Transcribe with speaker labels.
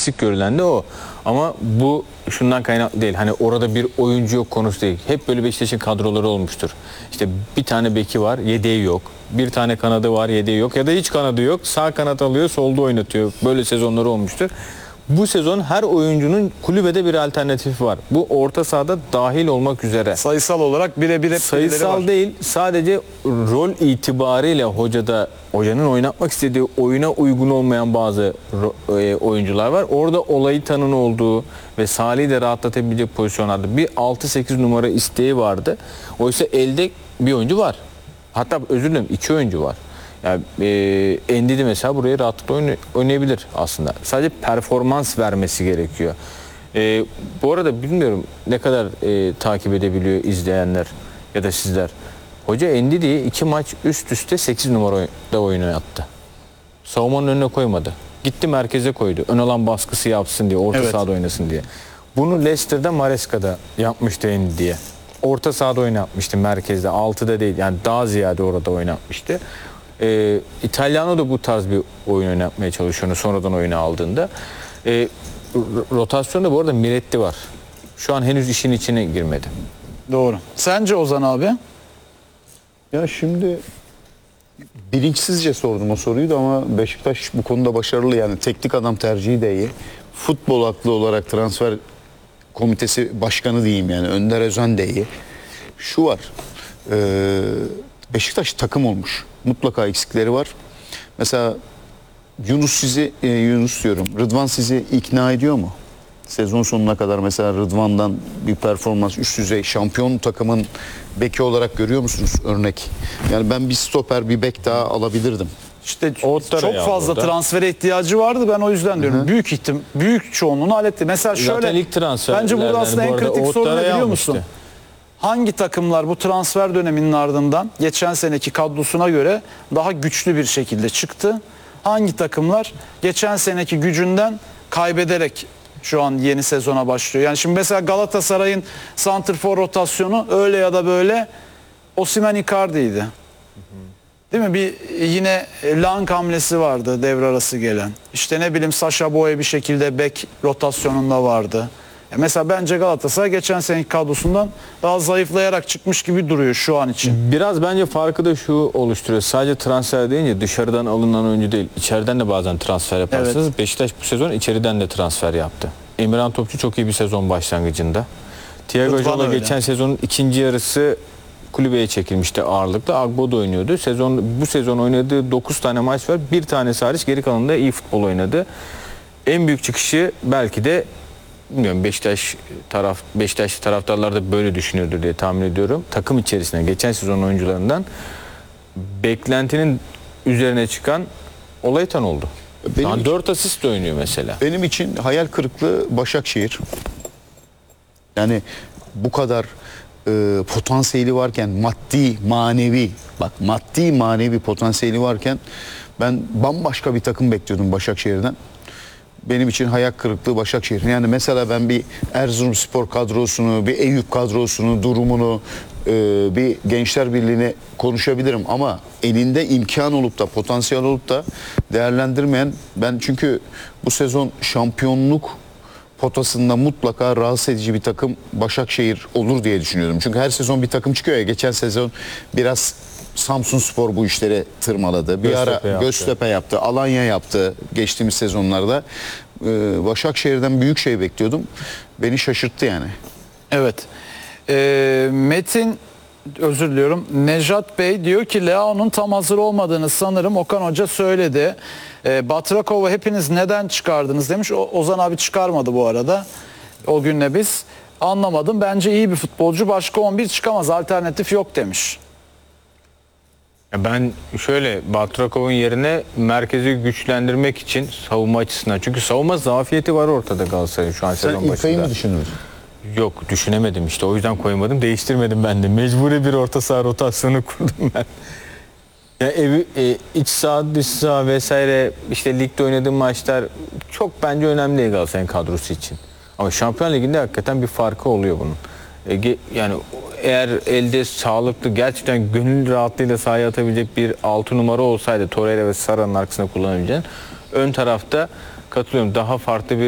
Speaker 1: eksik görülen de o. Ama bu şundan kaynaklı değil. Hani orada bir oyuncu yok konusu değil. Hep böyle Beşiktaş'ın kadroları olmuştur. İşte bir tane beki var, yedeği yok. Bir tane kanadı var, yedeği yok. Ya da hiç kanadı yok. Sağ kanat alıyor, solda oynatıyor. Böyle sezonları olmuştur. Bu sezon her oyuncunun kulübede bir alternatifi var. Bu orta sahada dahil olmak üzere.
Speaker 2: Sayısal olarak birebir hep
Speaker 1: Sayısal değil, sadece rol itibariyle hocanın oynatmak istediği oyuna uygun olmayan bazı oyuncular var. Orada olayı tanın olduğu ve Salih'i de rahatlatabilecek pozisyonlarda bir 6-8 numara isteği vardı. Oysa elde bir oyuncu var. Hatta özür dilerim 2 oyuncu var. Yani Endidi mesela buraya rahatlıkla oynayabilir aslında. Sadece performans vermesi gerekiyor. Bu arada bilmiyorum ne kadar takip edebiliyor izleyenler ya da sizler. Hoca Endidi'yi 2 maç üst üste 8 numarada oynattı. Savunmanın önüne koymadı. Gitti merkeze koydu. Ön alan baskısı yapsın diye, orta sahada oynasın diye. Bunu Leicester'da Maresca'da yapmıştı Endidi'ye. Orta sahada oynatmıştı merkezde. 6'da değil yani daha ziyade orada oynatmıştı. İtalyano da bu tarz bir oyun oynatmaya çalışıyor sonradan oyunu aldığında. Rotasyonda bu arada Miretti var. Şu an henüz işin içine girmedi.
Speaker 2: Doğru. Sence Ozan abi?
Speaker 3: Ya şimdi bilinçsizce sordum o soruyu da ama Beşiktaş bu konuda başarılı, yani teknik adam tercihi de iyi. Futbol aklı olarak transfer komitesi başkanı diyeyim, yani Önder Özen de iyi. Şu var, Beşiktaş takım olmuş. Mutlaka eksikleri var. Mesela Rıdvan sizi ikna ediyor mu? Sezon sonuna kadar mesela Rıdvan'dan bir performans, üst düzey şampiyon takımın beki olarak görüyor musunuz örnek? Yani ben bir stoper, bir bek daha alabilirdim.
Speaker 2: İşte çok fazla transfere ihtiyacı vardı. Ben o yüzden diyorum. Büyük çoğunluğunu halletti. Mesela şöyle, bence burada aslında en kritik soru ne biliyor musun? Hangi takımlar bu transfer döneminin ardından geçen seneki kadrosuna göre daha güçlü bir şekilde çıktı? Hangi takımlar geçen seneki gücünden kaybederek şu an yeni sezona başlıyor? Yani şimdi mesela Galatasaray'ın santrfor rotasyonu öyle ya da böyle Osimhen Icardi'ydi. Değil mi? Bir yine Lang hamlesi vardı devre arası gelen. İşte ne bileyim Sacha Boey bir şekilde bek rotasyonunda vardı. Mesela bence Galatasaray geçen seneki kadrosundan daha zayıflayarak çıkmış gibi duruyor şu an için.
Speaker 1: Biraz bence farkı da şu oluşturuyor. Sadece transfer deyince dışarıdan alınan oyuncu değil. İçeriden de bazen transfer yaparsınız. Evet. Beşiktaş bu sezon içeriden de transfer yaptı. Emirhan Topçu çok iyi bir sezon başlangıcında. Thiago Jola geçen sezonun ikinci yarısı kulübeye çekilmişti ağırlıklı. Agbo da oynuyordu. Bu sezon oynadığı 9 tane maç var. Bir tanesi hariç geri kalanında iyi futbol oynadı. En büyük çıkışı belki de bilmiyorum Beşiktaşlı taraftarlar da böyle düşünüyordur diye tahmin ediyorum. Takım içerisinde geçen sezon oyuncularından beklentinin üzerine çıkan Olaytan oldu. Benim 4 asist oynuyor mesela.
Speaker 3: Benim için hayal kırıklığı Başakşehir. Yani bu kadar potansiyeli varken, maddi manevi potansiyeli varken ben bambaşka bir takım bekliyordum Başakşehir'den. Benim için hayal kırıklığı Başakşehir. Yani mesela ben bir Erzurumspor kadrosunu, bir Eyüp kadrosunu, durumunu, bir Gençler Birliği'ni konuşabilirim ama elinde imkan olup da, potansiyel olup da değerlendirmeyen, ben çünkü bu sezon şampiyonluk potasında mutlaka rahatsız edici bir takım Başakşehir olur diye düşünüyordum. Çünkü her sezon bir takım çıkıyor ya. Geçen sezon biraz Samsunspor bu işleri tırmaladı. Bir ara Göztepe yaptı, Alanya yaptı geçtiğimiz sezonlarda. Başakşehir'den büyük şey bekliyordum. Beni şaşırttı yani.
Speaker 2: Evet. Metin, özür diliyorum. Nejat Bey diyor ki Leao'nun tam hazır olmadığını sanırım Okan Hoca söyledi. Batrakov'u hepiniz neden çıkardınız demiş. Ozan abi çıkarmadı bu arada. O günle biz. Anlamadım. Bence iyi bir futbolcu. Başka 11 çıkamaz. Alternatif yok demiş.
Speaker 1: Ben şöyle Batrakov'un yerine merkezi güçlendirmek için savunma açısından. Çünkü savunma zafiyeti var ortada Galatasaray'ın şu an sezon başında.
Speaker 3: Sen İlkay'ı mı düşünüyorsun?
Speaker 1: Yok düşünemedim işte. O yüzden koymadım. Değiştirmedim ben de. Mecburi bir orta saha rotasyonu kurdum ben. Yani iç saha, dış saha vesaire işte ligde oynadığım maçlar çok bence önemli değil Galatasaray'ın kadrosu için. Ama Şampiyon Ligi'nde hakikaten bir farkı oluyor bunun. Yani eğer elde sağlıklı gerçekten gönül rahatlığıyla sahaya atabilecek bir 6 numara olsaydı Torreira ve Sara'nın arkasında kullanabileceğin ön tarafta katılıyorum daha farklı bir